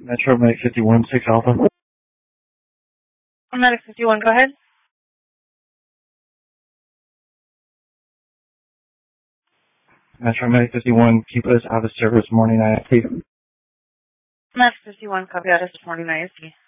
Metro Medic 51, 6 Alpha. Medic 51, go ahead. Metro Medic 51, keep us out of service morning IFT. Medic 51, copy out of morning ISP.